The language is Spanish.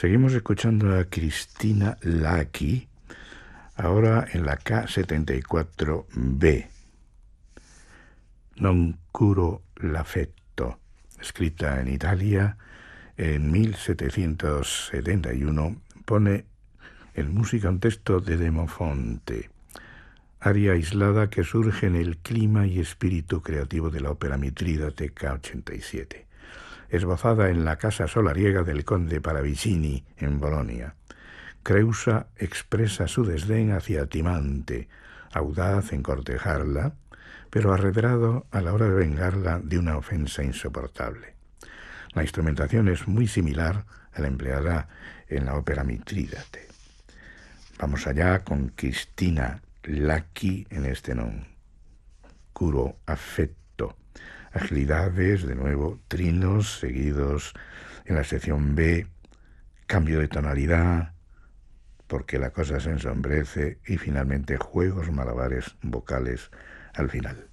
Seguimos escuchando a Cristina Lacchi, ahora en la K74B. Non curo l'affetto, escrita en Italia en 1771, pone en música un texto de Demofonte, aria aislada que surge en el clima y espíritu creativo de la ópera Mitrídate K87, esbozada en la casa solariega del conde Paravicini en Bolonia. Creusa expresa su desdén hacia Timante, audaz en cortejarla, pero arredrado a la hora de vengarla de una ofensa insoportable. La instrumentación es muy similar a la empleada en la ópera Mitrídate. Vamos allá con Cristina Lacchi en este non curo affetto. Agilidades, de nuevo, trinos seguidos en la sección B, cambio de tonalidad, porque la cosa se ensombrece, y finalmente juegos malabares vocales al final.